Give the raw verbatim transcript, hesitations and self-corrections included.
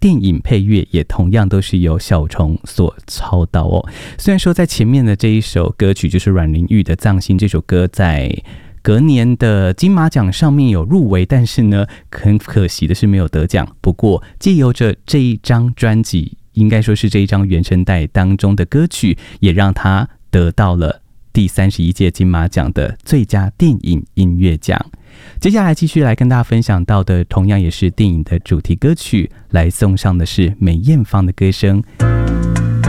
电影配乐也同样都是由小虫所操刀哦。虽然说在前面的这一首歌曲就是阮玲玉的《葬心》这首歌在隔年的金马奖上面有入围，但是呢很可惜的是没有得奖。不过藉由着这一张专辑，应该说是这一张原声带当中的歌曲，也让他得到了第三十一届金马奖的最佳电影音乐奖。接下来继续来跟大家分享到的，同样也是电影的主题歌曲，来送上的是梅艳芳的歌声《